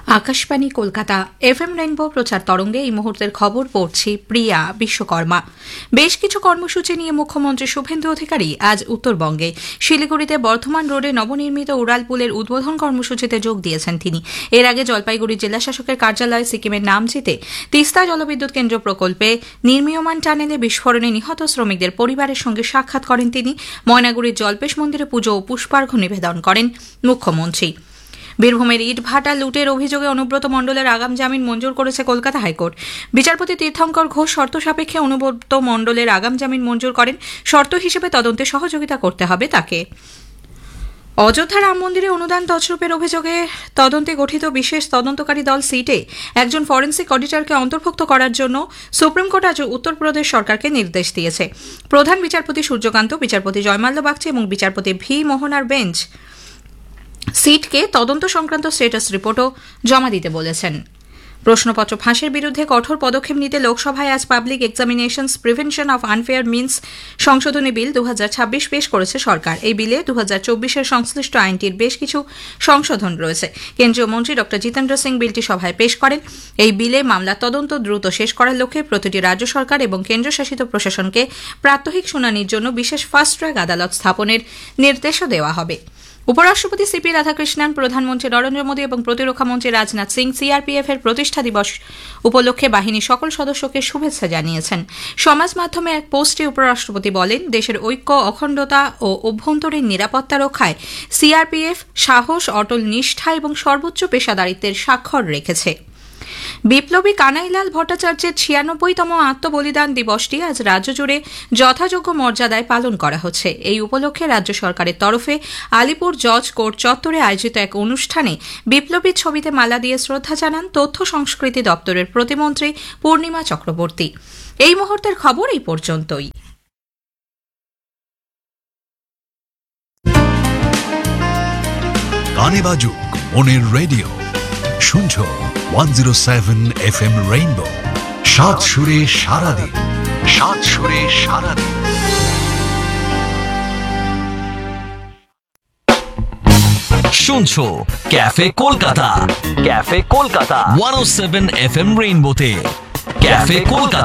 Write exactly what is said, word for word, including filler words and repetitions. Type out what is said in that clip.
Akashvani Kolkata FM rainbow প্রচার তরঙ্গে এই মুহূর্তের খবর পড়ছি প্রিয়া বিশ্বকর্মা। বেশ কিছু কর্মসূচি নিয়ে মুখ্যমন্ত্রী শুভেন্দু অধিকারী আজ উত্তরবঙ্গে শিলিগুড়িতে বর্ধমান রোডে নবনির্মিত উড়ালপুলের উদ্বোধন কর্মসূচিতে যোগ দিয়েছেন তিনি। এর আগে জলপাইগুড়ি জেলা শাসকের কার্যালয়ে সিকিমের নামচিতে তিস্তা জলবিদ্যুৎ কেন্দ্র প্রকল্পে নির্মীয়মান টানেলে বিস্ফোরণে নিহত শ্রমিকদের পরিবারের সঙ্গে সাক্ষাৎ করেন তিনি। ময়নাগুড়ির জল্পেশ মন্দিরে পুজো ও পুষ্পার্ঘ্য নিবেদন করেন মুখ্যমন্ত্রী। বীরভূমের ইটভাটা লুটের অভিযোগে অনুব্রত মণ্ডলের আগাম জামিন মঞ্জুর করেছে কলকাতা হাইকোর্ট। বিচারপতি তীর্থঙ্কর ঘোষ শর্ত সাপেক্ষে অনুব্রত মণ্ডলের আগাম জামিন মঞ্জুর করেন। শর্ত হিসেবে তদন্তে সহযোগিতা করতে হবে তাকে। অযোধ্যা রাম মন্দিরে অনুদান তছরূপের অভিযোগে তদন্তে গঠিত বিশেষ তদন্তকারী দল সিটে একজন ফরেন্সিক অডিটরকে অন্তর্ভুক্ত করার জন্য সুপ্রিম কোর্ট আজ উত্তরপ্রদেশ সরকারকে নির্দেশ দিয়েছে। প্রধান বিচারপতি সূর্যকান্ত, বিচারপতি জয়মাল্য বাগচি এবং বিচারপতি ভি মোহনার বেঞ্চ সিটকে তদন্ত সংক্রান্ত স্ট্যাটাস রিপোর্টও জমা দিতে বলেছেন। প্রশ্নপত্র ফাঁসের বিরুদ্ধে কঠোর পদক্ষেপ নিতে লোকসভায় আজ public examinations prevention of unfair means সংশোধনী বিল দু হাজার ছাব্বিশ পেশ করেছে সরকার। এই বিলে দু হাজার চব্বিশের সংশ্লিষ্ট আইনটির বেশ কিছু সংশোধন রয়েছে। কেন্দ্রীয় মন্ত্রী ড জিতেন্দ্র সিং বিলটি সভায় পেশ করেন। এই বিলে মামলার তদন্ত দ্রুত শেষ করার লক্ষ্যে প্রতিটি রাজ্য সরকার এবং কেন্দ্রশাসিত প্রশাসনকে প্রাত্যহিক শুনানির জন্য বিশেষ ফাস্ট ট্র্যাক আদালত স্থাপনের নির্দেশও দেওয়া হবে। উপরাষ্ট্রপতি সিপি রাধাকৃষ্ণন, প্রধানমন্ত্রী নরেন্দ্র মোদী এবং প্রতিরক্ষামন্ত্রী রাজনাথ সিং সিআরপিএফ এর প্রতিষ্ঠা দিবস উপলক্ষে বাহিনীর সকল সদস্যকে শুভেচ্ছা জানিয়েছেন। সমাজ মাধ্যমে এক পোস্টে উপরাষ্ট্রপতি বলেন, দেশের ঐক্য, অখণ্ডতা ও অভ্যন্তরীণ নিরাপত্তা রক্ষায় সিআরপিএফ সাহস, অটল নিষ্ঠা এবং সর্বোচ্চ পেশাদারিত্বের স্বাক্ষর রেখেছে। বিপ্লবী কানাইলাল ভট্টাচার্যের ছিয়ানব্বইতম আত্মবলিদান দিবসটি আজ রাজ্য জুড়ে যথাযোগ্য মর্যাদায় পালন করা হচ্ছে। এই উপলক্ষে রাজ্য সরকারের তরফে আলিপুর জজ কোর্ট চত্বরে আয়োজিত এক অনুষ্ঠানে বিপ্লবীর ছবিতে মালা দিয়ে শ্রদ্ধা জানান তথ্য সংস্কৃতি দপ্তরের প্রতিমন্ত্রী পূর্ণিমা চক্রবর্তী। এই মুহূর্তের খবর এই পর্যন্তই। গানে বাজুক মনের রেডিও, শুনছো one zero seven F M rainbow. সাত সুরে সারাদিন, সাত সুরে সারাদিন। শুনছো cafe Kolkata, cafe Kolkata one ও seven F M রেইনবোতে। Cafe Kolkata.